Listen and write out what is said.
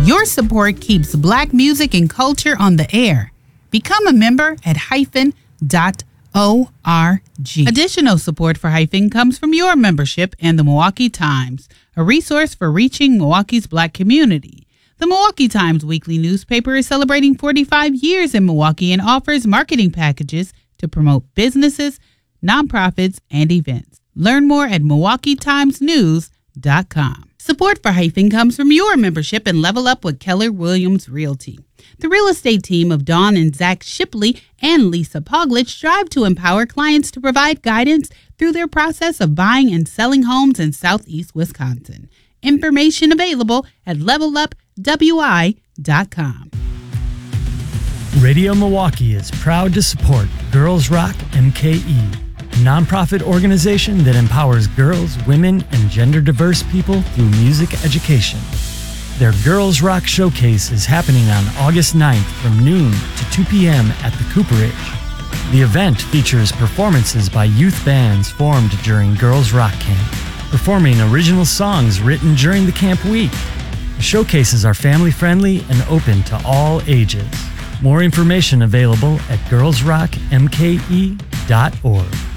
Your support keeps Black music and culture on the air. Become a member at hyphen.org. Additional support for Hyphen comes from your membership and the Milwaukee Times, a resource for reaching Milwaukee's Black community. The Milwaukee Times weekly newspaper is celebrating 45 years in Milwaukee and offers marketing packages to promote businesses, nonprofits, and events. Learn more at MilwaukeeTimesNews.com. Support for Hyphen comes from your membership and Level Up with Keller Williams Realty. The real estate team of Dawn and Zach Shipley and Lisa Poglich strive to empower clients to provide guidance through their process of buying and selling homes in Southeast Wisconsin. Information available at levelupwi.com. Radio Milwaukee is proud to support Girls Rock MKE, a nonprofit organization that empowers girls, women, and gender-diverse people through music education. Their Girls Rock Showcase is happening on August 9th from noon to 2 p.m. at the Cooperage. The event features performances by youth bands formed during Girls Rock Camp, performing original songs written during the camp week. The showcases are family-friendly and open to all ages. More information available at girlsrockmke.org.